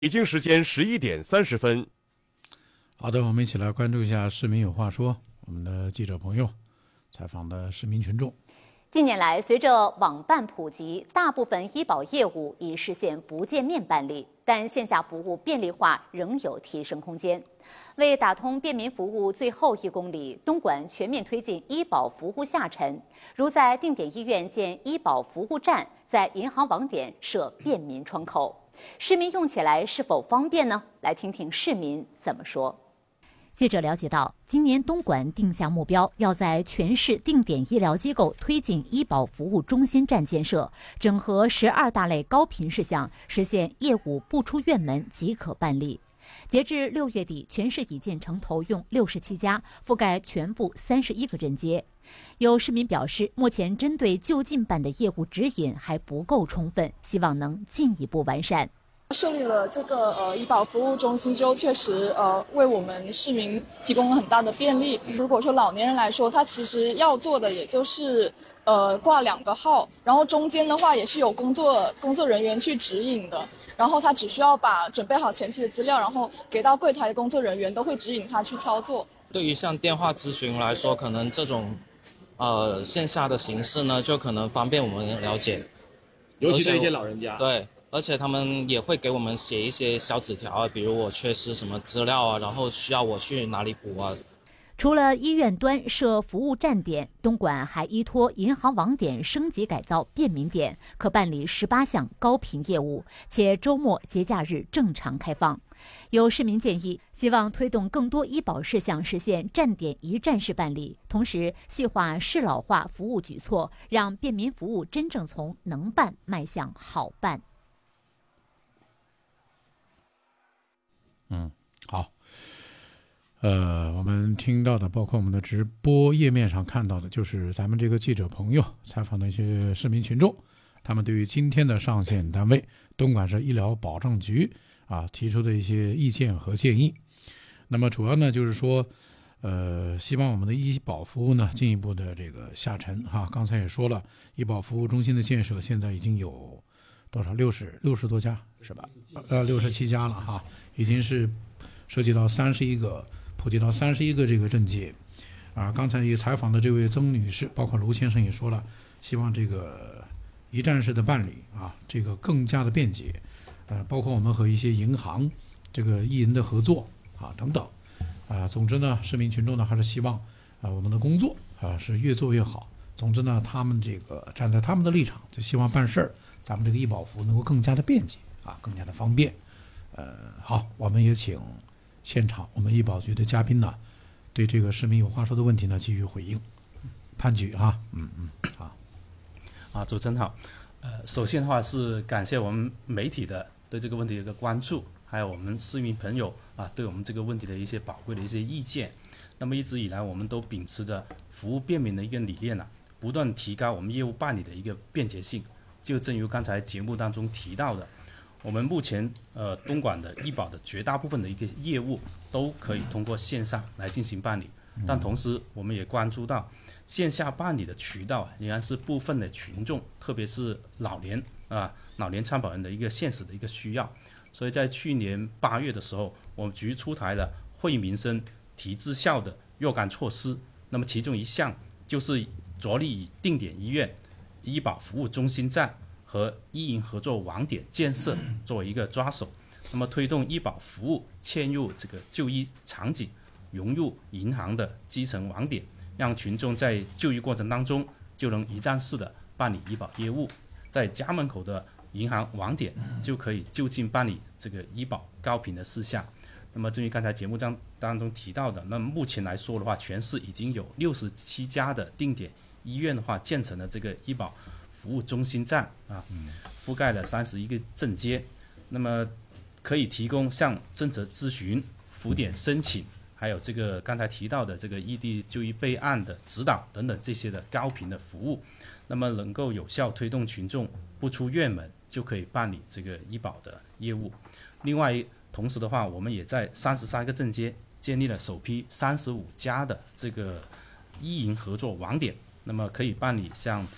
北京时间11:30。 好的，我们一起来关注一下市民有话说，我们的记者朋友采访的市民群众。 近年来，随着网办普及，大部分医保业务已实现不见面办理，但线下服务便利化仍有提升空间。为打通便民服务最后1公里，东莞全面推进医保服务下沉，如在定点医院建医保服务站，在银行网点设便民窗口。市民用起来是否方便呢？来听听市民怎么说。记者了解到，今年东莞定下目标，要在全市定点医疗机构推进医保服务中心站建设，整合12大类高频事项，实现业务不出院门即可办理。截至6月底，全市已建成投用67家，覆盖全部31个镇街。有市民表示，目前针对就近办的业务指引还不够充分，希望能进一步完善。 设立了这个医保服务中心之后，确实为我们市民提供了很大的便利。如果说老年人来说，他其实要做的也就是挂2个号，然后中间的话也是有工作人员去指引的，然后他只需要把准备好前期的资料，然后给到柜台的工作人员，都会指引他去操作。 对于像电话咨询来说，可能这种线下的形式呢，就可能方便我们了解， 尤其对一些老人家。 对，而且他们也会给我们写一些小纸条啊，比如我缺失什么资料啊，然后需要我去哪里补啊。 除了医院端设服务站点，东莞还依托银行网点升级改造便民点，可办理18项高频业务，且周末节假日正常开放。有市民建议，希望推动更多医保事项实现站点一站式办理，同时细化适老化服务举措，让便民服务真正从能办迈向好办。 好。我们听到的，包括我们的直播页面上看到的，就是咱们这个记者朋友采访的一些市民群众，他们对于今天的上线单位东莞市医疗保障局提出的一些意见和建议。那么主要呢就是说，希望我们的医保服务呢进一步的这个下沉刚才也说了，医保服务中心的建设现在已经有多少60多家是吧？67家了已经是涉及到31个。普及到31个这个镇街刚才也采访的这位曾女士，包括卢先生也说了，希望这个一站式的办理这个更加的便捷，包括我们和一些银行这个艺人的合作等等总之呢，市民群众呢还是希望我们的工作是越做越好。总之呢，他们这个站在他们的立场，就希望办事儿，咱们这个医保服务能够更加的便捷更加的方便。好，我们也请现场我们医保局的嘉宾呢，对这个市民有话说的问题呢给予回应。潘局好。 主持人好。首先的话是感谢我们媒体的对这个问题的一个关注，还有我们市民朋友对我们这个问题的一些宝贵的一些意见。那么一直以来我们都秉持着服务便民的一个理念不断提高我们业务办理的一个便捷性。就正如刚才节目当中提到的，我们目前东莞的医保的绝大部分的一个业务都可以通过线上来进行办理，但同时我们也关注到线下办理的渠道仍然是部分的群众，特别是老年参保人的一个现实的一个需要。所以在去年8月的时候，我们局出台了惠民生提质效的若干措施，那么其中一项就是着力以定点医院、医保服务中心站和医银合作网点建设作为一个抓手，那么推动医保服务嵌入这个就医场景，融入银行的基层网点，让群众在就医过程当中就能一站式的办理医保业务，在家门口的银行网点就可以就近办理这个医保高频的事项。那么正如刚才节目当中提到的，那么目前来说的话，全市已经有67家的定点医院的话建成了这个医保服务中心站覆盖了31个镇街，那么可以提供像政策咨询、浮点申请，还有这个刚才提到的这个异地就医备案的指导等等这些的高频的服务，那么能够有效推动群众不出院门就可以办理这个医保的业务。另外同时的话，我们也在33个镇街建立了首批35家的这个医银合作网点，那么可以办理像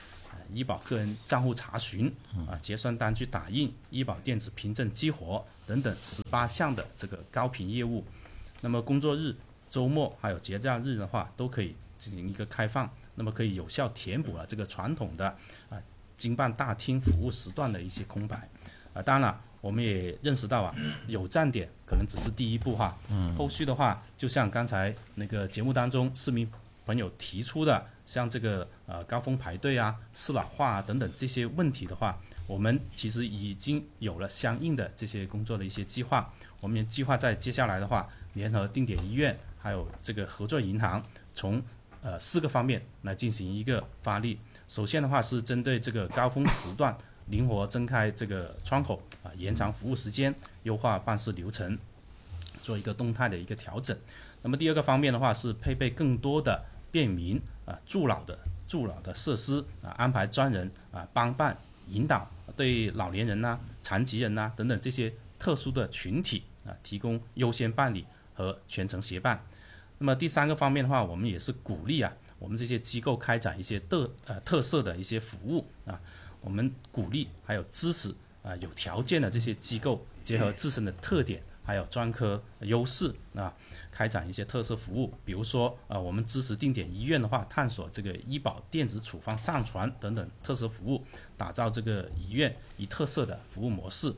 医保个人账户查询结算单据打印、医保电子凭证激活等等18项的这个高频业务。那么工作日、周末还有节假日的话，都可以进行一个开放，那么可以有效填补了这个传统的经办大厅服务时段的一些空白。当然了，我们也认识到有站点可能只是第一步后续的话，就像刚才那个节目当中市民朋友提出的，像这个高峰排队适老化等等这些问题的话，我们其实已经有了相应的这些工作的一些计划。我们也计划在接下来的话，联合定点医院还有这个合作银行，从4个方面来进行一个发力。首先的话是针对这个高峰时段灵活增开这个窗口延长服务时间，优化办事流程，做一个动态的一个调整。那么第二个方面的话是配备更多的便民助老的设施安排专人帮办引导，对老年人残疾人等等这些特殊的群体提供优先办理和全程协办。那么第三个方面的话，我们也是鼓励我们这些机构开展一些特色的一些服务我们鼓励还有支持有条件的这些机构结合自身的特点还有专科优势开展一些特色服务。比如说我们支持定点医院的话，探索这个医保电子处方上传等等特色服务，打造这个医院一特色的服务模式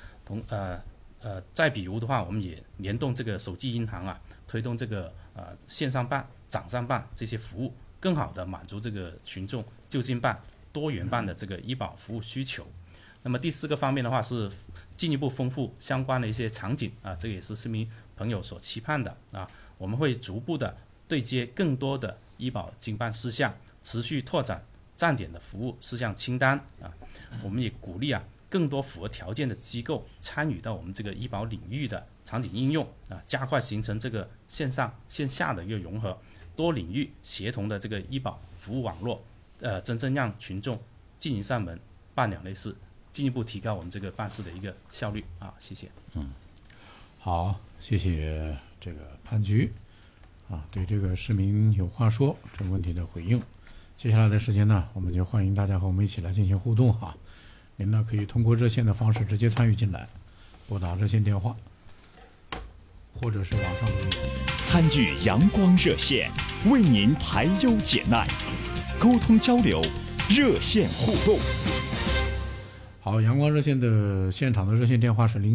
再比如的话，我们也联动这个手机银行推动这个线上办、掌上办这些服务，更好的满足这个群众就近办、多元办的这个医保服务需求。那么第4个方面的话是进一步丰富相关的一些场景这个也是市民朋友所期盼的我们会逐步的对接更多的医保经办事项，持续拓展站点的服务事项清单我们也鼓励更多符合条件的机构参与到我们这个医保领域的场景应用加快形成这个线上线下的一个融合，多领域协同的这个医保服务网络真正让群众进一扇门办两类事，进一步提高我们这个办事的一个效率谢谢。 好，谢谢这个潘局对这个市民有话说这个问题的回应。接下来的时间呢，我们就欢迎大家和我们一起来进行互动您呢可以通过热线的方式直接参与进来，拨打热线电话，或者是网上留言。 参与阳光热线，为您排忧解难，沟通交流，热线互动。 好，阳光热线的现场的热线电话是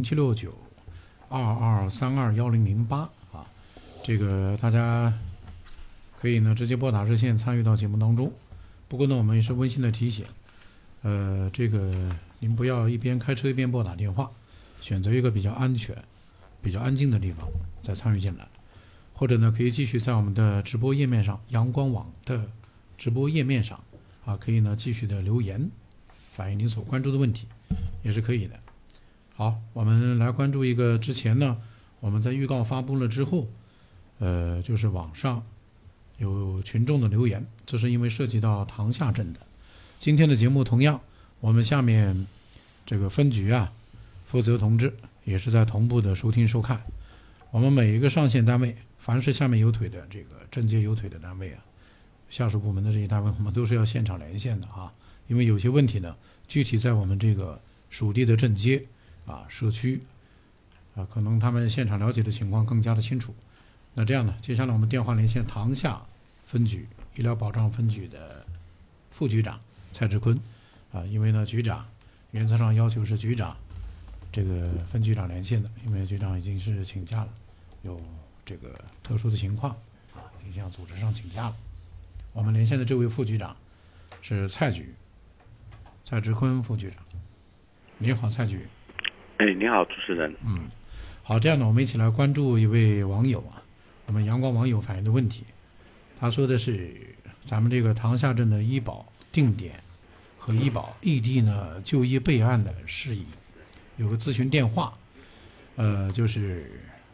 0769-2232-1008这个大家可以呢直接拨打热线参与到节目当中。不过呢，我们也是温馨的提醒，这个您不要一边开车一边拨打电话，选择一个比较安全、比较安静的地方再参与进来，或者呢可以继续在我们的直播页面上，阳光网的直播页面上可以呢继续的留言，反映您所关注的问题，也是可以的。好，我们来关注一个之前呢我们在预告发布了之后就是网上有群众的留言，这是因为涉及到塘厦镇的。今天的节目同样我们下面这个分局负责同志也是在同步的收听收看。我们每一个上线单位，凡是下面有腿的这个镇街有腿的单位下属部门的这些单位，我们都是要现场连线的因为有些问题呢具体在我们这个属地的镇街社区可能他们现场了解的情况更加的清楚。那这样呢，接下来我们电话连线塘厦分局医疗保障分局的副局长蔡志坤因为呢局长原则上要求是局长这个分局长连线的，因为局长已经是请假了，有这个特殊的情况已经向组织上请假了。我们连线的这位副局长是蔡志坤副局长。你好，蔡局。 你好，主持人。 好，这样呢，我们一起来关注一位网友我们阳光网友反映的问题。他说的是咱们这个塘厦镇的医保定点和医保异地呢就医备案的事宜，有个咨询电话就是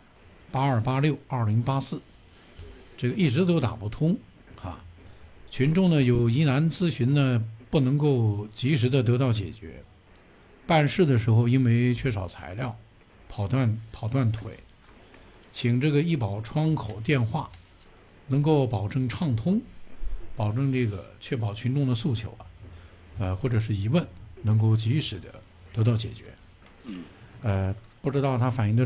82862084，这个一直都打不通群众呢有疑难咨询呢不能够及时的得到解决，办事的时候因为缺少材料跑断腿，请这个医保窗口电话能够保证畅通，保证这个确保群众的诉求或者是疑问能够及时的得到解决。不知道它反映的